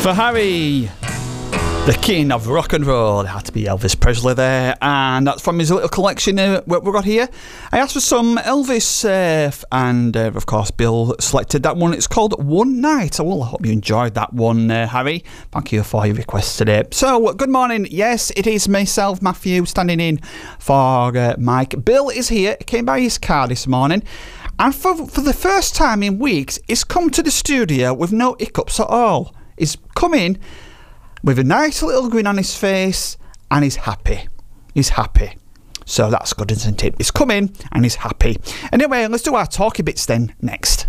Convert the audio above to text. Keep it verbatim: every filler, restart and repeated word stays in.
For Harry, the king of rock and roll. It had to be Elvis Presley there, and that's from his little collection uh, what we've got here. I asked for some Elvis, uh, and uh, of course Bill selected that one. It's called One Night. Well, I hope you enjoyed that one, uh, Harry. Thank you for your request today. So, good morning. Yes, it is myself, Matthew, standing in for uh, Mike. Bill is here. He came by his car this morning, and for, for the first time in weeks, he's come to the studio with no hiccups at all. He's come in with a nice little grin on his face, and he's happy. He's happy. So that's good, isn't it? He's come in and he's happy. Anyway, let's do our talky bits then next.